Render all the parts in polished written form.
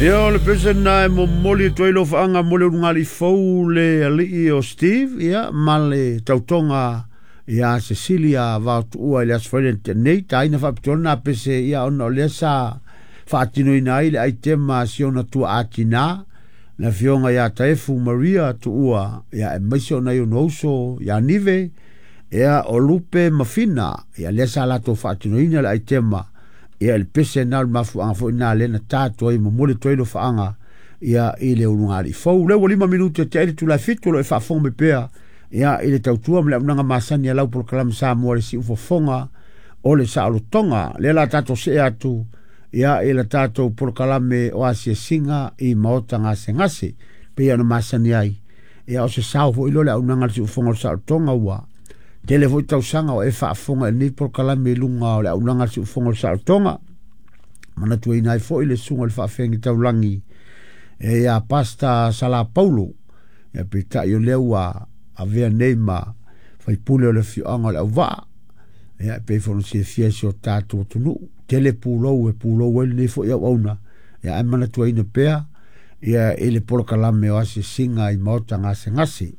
Ia, le pese na e mo moli toi lo faanga mole ungali fau le ali o Steve, ia, ma le tautonga ia Cecilia vautu ua le asfalente nei, taina whapitona pese ia ona o le sa whaatino ina ile ai tema siona tua atina, na fionga ia taefu Maria tu ua, ia e maisio na ionouso, ia nive, ia o lupe mafina, ia le sa lato whaatino ina le ai tema, ia il pese na mafu anga fo ina le na tato ai momole toilo faanga ia ile ulungari fau le 5 minuto te ele tu la fitu lo e fa fome pea ia ile tautua mle unanga masani ya lau por kalam sa mo le si ufo fonga o le sa tonga le la tato se atu ia ile tato por kalame o asia singa i maota ngase pe ia no masani ai ia o se sa fo ilo le unanga si ufo fonga sa tonga ua tele foi tau sanga o e fa fonga ni por kala me lunga o le unanga si fonga sa tonga mana tu ina foi le sunga le fa fengi tau langi e a pasta sala paulo e pita yo lewa a vea neima fai pule o le fianga le va e pe fono si fiesi o tatu tunu tele pulo e le foi ya ona e a mana tu ina pea e ele por kala me o asi singa i mota ngase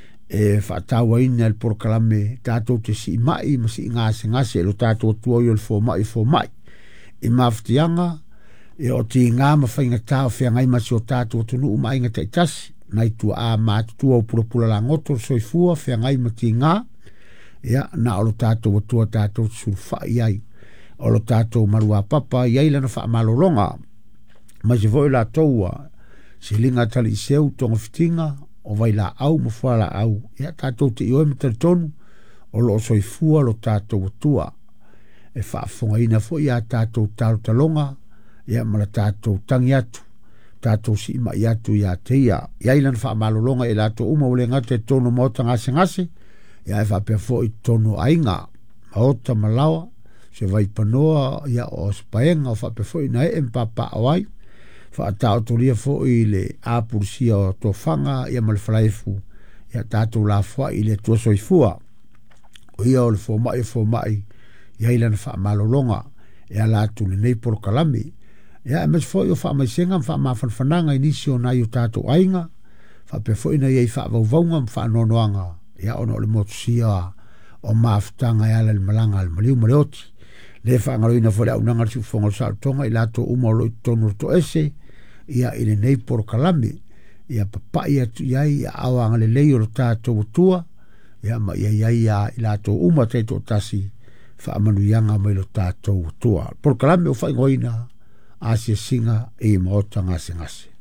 e whaatawa ina el porkalame tātou te si mai ma si ngase lo tātou tua yo le fo mai i maftianga e o ti ngā ma whainga tāo whea ngai masi o tātou tunu umai inga taitasi nai tua a mātu tua o pura la ngoto soifua whea ngai ma ti ngā ia na o lo tātou tua tātou sulfa iai o lo tātou marua papa iai lana wha malolonga ma se voi la toua si linga tali seu tonga fitinga o vai la au mo fala au ia tatou te ioe mta tonu o lo soifua lo tatou tua e whaafonga ina fo ia tatou talonga ia mala tatou tangi atu tatou si ima i atu ia te ia ilan whaamalolonga e lato uma ule ngate tonu maota ngase ia e whapea fo i tonu ainga maota malawa se vai panoa ia o spaenga o whapea fo ina e mpapa awai whaatao toria fo i le apursia o tofanga ia malwhalaifu ia tātou la fwa i le tua soifua o ia o le fo mai ia ilan wha malolonga ia la tune nei por kalami ia e mas fo i o wha maisenga wha mawhanwhananga inisio na i o tātou ainga wha pe fo ina ia i wha vauvaunga wha nonoanga ia ono le motusia o maafutanga ia le malanga le maliu mareoti le wha angaroina fo le aunanga si ufonga sa tonga i lato uma o lo i tonu to ese ia ile nei por kalame ia papa ia tu ia awa ngale leo tato tua ia ma ia i lato uma te to tasi fa manu yanga mai lo tato tua por kalame o fa ngoina asia singa e mota ngase